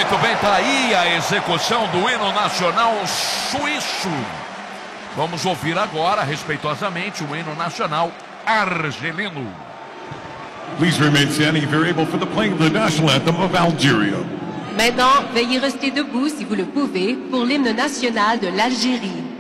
Muito bem, tá aí a execução do hino nacional suíço. Vamos ouvir agora, respeitosamente, o hino nacional argelino. Please remain standing if you're able for the playing of the national anthem of Algeria. Maintenant, veuillez rester debout si vous le pouvez pour l'hymne national de l'Algérie.